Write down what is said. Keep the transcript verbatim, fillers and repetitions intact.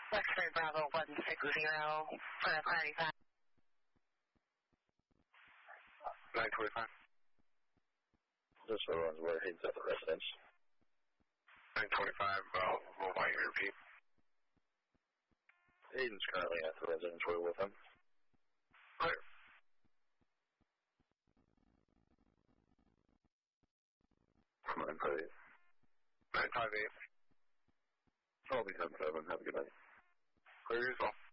Western Bravo one six zero for a priority five. nine twenty-five. This runs where he's at the residence. nine twenty-five, uh, will want you to repeat. Aiden's currently at the residence. We're with him. Clear. nine five eight. nine five eight. I'll be ten seven. Have a good night. Clear yourself.